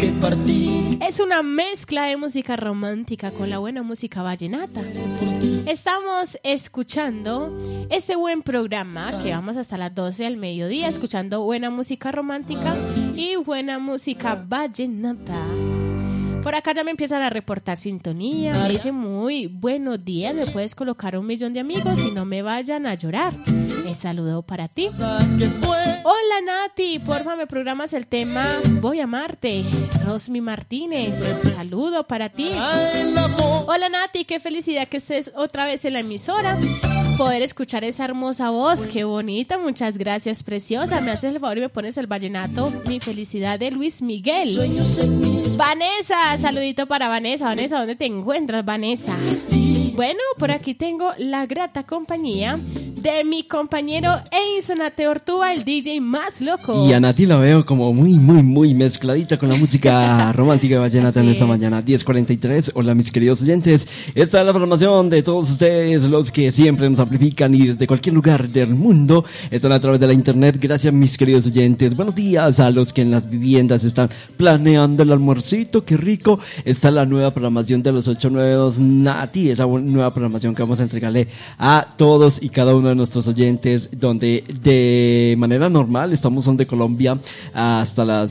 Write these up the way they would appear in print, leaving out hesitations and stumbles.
que partí. Es una mezcla de música romántica con la buena música vallenata. Estamos escuchando este buen programa que vamos hasta las 12 del mediodía escuchando buena música romántica y buena música vallenata. Por acá ya me empiezan a reportar sintonía. Me dicen muy buenos días. Me puedes colocar 1.000.000 de amigos y no me vayan a llorar. Un saludo para ti. Hola Nati, porfa me programas el tema Voy a amarte. Rosmi Martínez, saludo para ti. Hola Nati, qué felicidad que estés otra vez en la emisora. Poder escuchar esa hermosa voz, qué bonita, muchas gracias, preciosa. Me haces el favor y me pones el vallenato Mi felicidad de Luis Miguel. Vanessa, saludito para Vanessa. Vanessa, ¿dónde te encuentras, Vanessa? Bueno, por aquí tengo la grata compañía de mi compañero Einson Ortúa, el DJ más loco. Y a Nati la veo como muy mezcladita con la música romántica vallenata en esta mañana. 10:43. Hola mis queridos oyentes. Esta es la programación de todos ustedes, los que siempre nos amplifican y desde cualquier lugar del mundo están a través de la internet. Gracias mis queridos oyentes. Buenos días a los que en las viviendas están planeando el almuercito. Qué rico. Está la nueva programación de los 892 Nati. Esa nueva programación que vamos a entregarle a todos y cada uno de nuestros oyentes, donde de manera normal estamos de Colombia hasta las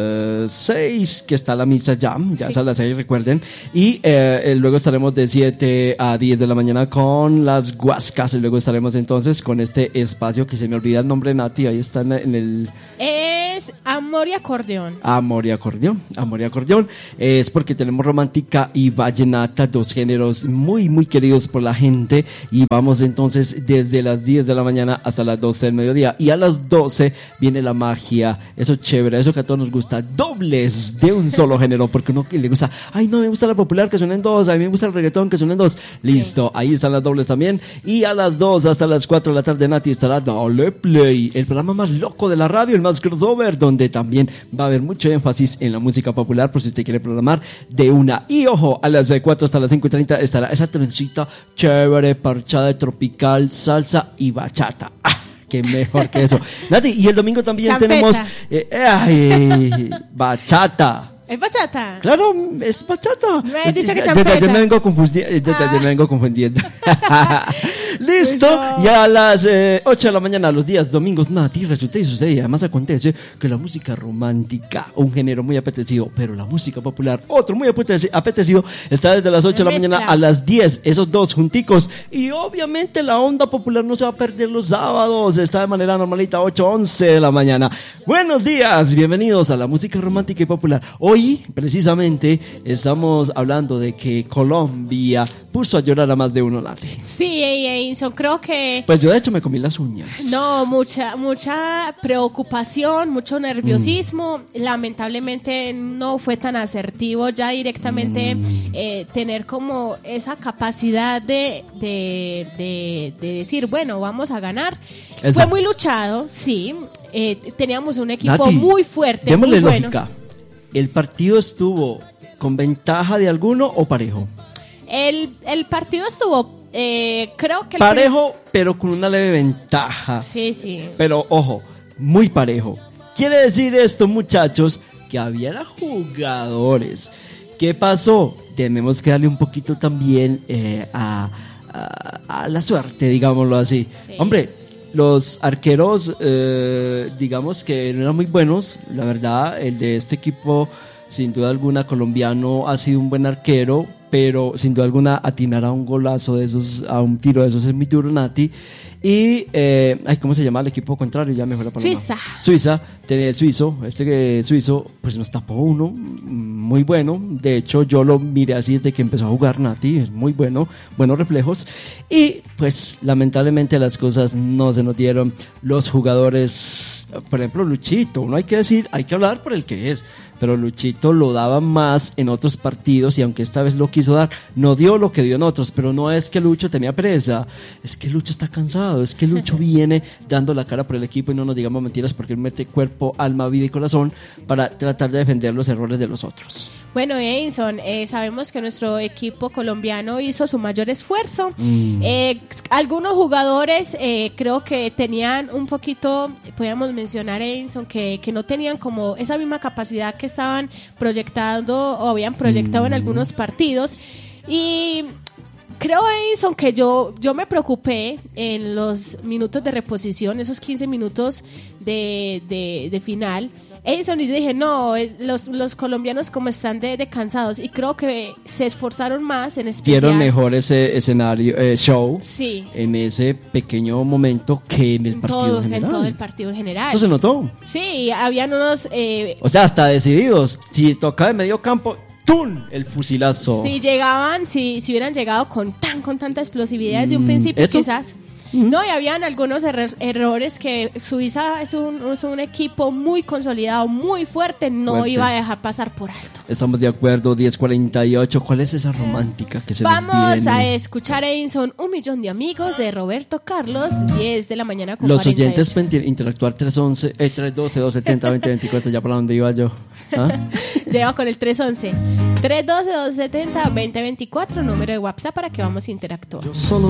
6, que está la misa ya sí. Es a las 6, recuerden, y luego estaremos de 7 a 10 de la mañana con las Guascas, y luego estaremos entonces con este espacio que se me olvida el nombre, Nati, ahí está en el... Es Amor y Acordeón. Amor y Acordeón, es porque tenemos romántica y vallenata, dos géneros muy queridos por la gente, y vamos entonces desde las 10 de la mañana hasta las 12 del mediodía, y a las 12 viene la magia, eso chévere, eso que a todos nos gusta, dobles de un solo género, porque uno le gusta, ay no, me gusta la popular que suenen dos, a mí me gusta el reggaetón que suenen dos, listo, sí. Ahí están las dobles también, y a las 2 hasta las 4 de la tarde, Nati, estará Doble Play, el programa más loco de la radio, el más crossover, donde también va a haber mucho énfasis en la música popular, por si usted quiere programar de una, y ojo, a las 4 hasta las 5:30 estará esa trencita chévere, parchada de tropical, salsa y bachata. Qué mejor que eso. Nati, y el domingo también Champeta. Tenemos bachata. ¿Es bachata? Claro, es bachata. Me has dicho que champeta. Desde ayer me vengo confundiendo. Listo. Y a las 8 de la mañana, los días domingos, Nati, resulta y sucede. Y además acontece que la música romántica, un género muy apetecido, pero la música popular, otro muy apetecido, está desde las 8 de la mañana a las 10. Esos dos junticos. Y obviamente la onda popular no se va a perder los sábados. Está de manera normalita, 8-11 de la mañana. Buenos días, bienvenidos a la música romántica y popular. Hoy, precisamente, estamos hablando de que Colombia puso a llorar a más de uno, Nati. Sí, Einson, creo que... Pues yo de hecho me comí las uñas. No, mucha preocupación, mucho nerviosismo. Lamentablemente no fue tan asertivo ya directamente tener como esa capacidad de decir, bueno, vamos a ganar. Exacto. Fue muy luchado, sí. Teníamos un equipo Nati, muy fuerte, démosle muy lógica. Bueno. ¿El partido estuvo con ventaja de alguno o parejo? El partido estuvo, creo que... Parejo, pero con una leve ventaja. Sí. Pero, ojo, muy parejo. Quiere decir esto, muchachos, que había jugadores. ¿Qué pasó? Tenemos que darle un poquito también a la suerte, digámoslo así. Sí. Hombre, los arqueros, digamos que no eran muy buenos. La verdad, el de este equipo, sin duda alguna, colombiano, ha sido un buen arquero, pero sin duda alguna atinar a un golazo de esos, a un tiro de esos es muy duro, Nati. Y, ¿cómo se llama el equipo contrario? Ya mejor la palabra. Suiza, el suizo, suizo, pues nos tapó uno, muy bueno. De hecho, yo lo miré así desde que empezó a jugar, Nati, es muy bueno, buenos reflejos. Y, pues, lamentablemente las cosas no se nos dieron. Los jugadores, por ejemplo, Luchito, no hay que decir, hay que hablar por el que es. Pero Luchito lo daba más en otros partidos y aunque esta vez lo quiso dar, no dio lo que dio en otros. Pero no es que Lucho tenía pereza, es que Lucho está cansado, es que Lucho viene dando la cara por el equipo y no nos digamos mentiras porque él mete cuerpo, alma, vida y corazón para tratar de defender los errores de los otros. Bueno, Edinson, sabemos que nuestro equipo colombiano hizo su mayor esfuerzo. Algunos jugadores creo que tenían un poquito, podríamos mencionar, Edinson, que no tenían como esa misma capacidad que estaban proyectando o habían proyectado en algunos partidos. Y creo, Edinson, que yo me preocupé en los minutos de reposición, esos 15 minutos de final. Edinson, y yo dije, no, los colombianos como están de cansados, y creo que se esforzaron más, en especial. Dieron mejor ese escenario, show, sí, en ese pequeño momento que en el partido en general. En todo el partido en general. Eso se notó. Sí, habían unos... o sea, hasta decididos. Si tocaba de medio campo, ¡tum! El fusilazo. Si llegaban, si hubieran llegado con tanta explosividad desde un principio, ¿eso? quizás... No, y habían algunos errores que Suiza es un equipo muy consolidado, muy fuerte, no iba a dejar pasar por alto. Estamos de acuerdo, 10:48. ¿Cuál es esa romántica que se les viene? Vamos a escuchar, Edinson, 1 millón de amigos de Roberto Carlos, 10 de la mañana con Los 48. oyentes pueden interactuar 312-270-2024, ya para dónde iba yo. ¿Ah? Lleva con el 311. 312-270-2024, número de WhatsApp para que vamos a interactuar. Yo solo